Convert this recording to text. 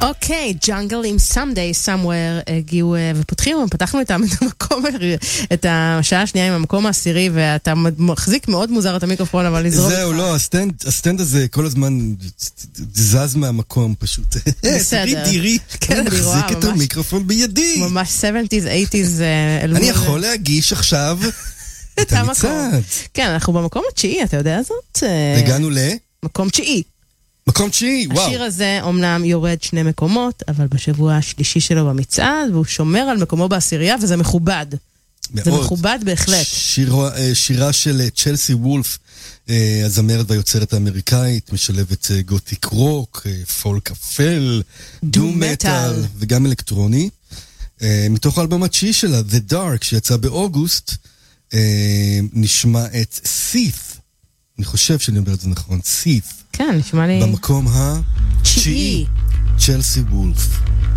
אוקיי, ג'אנגל עם Someday Somewhere הגיעו פתחנו איתם את המקום, את השעה השנייה עם המקום העשירי, ואתה מחזיק מאוד מוזר את המיקרופון, אבל לזרוק... זהו, לא, הסטנד הזה כל הזמן זז מהמקום פשוט. בסדר. תראי, כן, אני אני רואה, מחזיק את המיקרופון בידי. ממש 70s, 80s. אני יכול להגיש עכשיו את המצעד. כן, אנחנו במקום התשיעי, אתה יודע זאת? הגענו מקום תשיעי. מקום תשיעי, וואו. השיר הזה אומנם יורד 2 מקומות, אבל בשבוע השלישי שלו במצעד, והוא שומר על מקומו בעשירייה, וזה מכובד. מאוד. זה מכובד בהחלט. שירה של צ'לסי וולף, הזמרת והיוצרת האמריקאית, משלבת גותיק רוק, פולק אפל, דום מטל, וגם אלקטרוני. מתוך האלבום התשיעי שלה, The Dark, שיצא באוגוסט, נשמע את Seath. אני חושב שאני אומר את זה נכון, Seath. כן, נשמע לי... במקום התשיעי, צ'לסי וולף.